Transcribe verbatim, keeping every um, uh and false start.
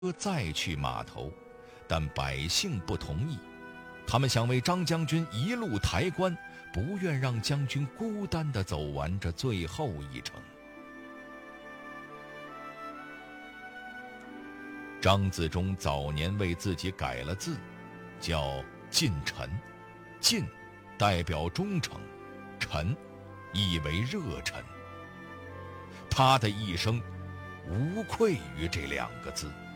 再去码头，但百姓不同意，他们想为张将军一路抬棺，不愿让将军孤单地走完这最后一程。张自忠早年为自己改了字，叫近臣。近代表忠诚，臣意为热忱。他的一生无愧于这两个字。